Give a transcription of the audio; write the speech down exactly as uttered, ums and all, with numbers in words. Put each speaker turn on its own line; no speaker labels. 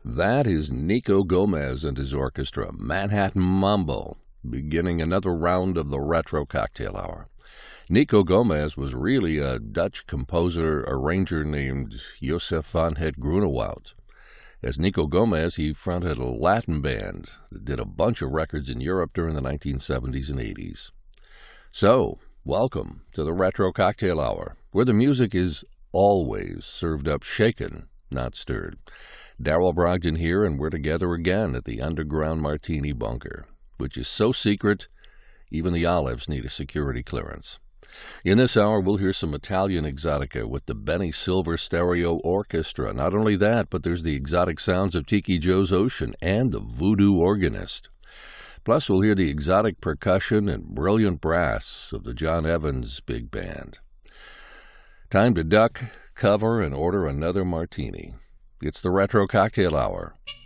That is Nico Gomez and his orchestra, Manhattan Mambo, beginning another round of the Retro Cocktail Hour. Nico Gomez was really a Dutch composer-arranger named Josef van het Groenewoud. As Nico Gomez, he fronted a Latin band that did a bunch of records in Europe during the nineteen seventies and eighties. So, welcome to the Retro Cocktail Hour, where the music is always served up shaken, not stirred. Darrell Brogdon here, and we're together again at the Underground Martini Bunker, which is so secret, even the olives need a security clearance. In this hour, we'll hear some Italian exotica with the Benny Silver Stereo Orchestra. Not only that, but there's the exotic sounds of Tiki Joe's Ocean and the Voodoo Organist. Plus, we'll hear the exotic percussion and brilliant brass of the John Evans Big Band. Time to duck, cover, and order another martini. It's the Retro Cocktail Hour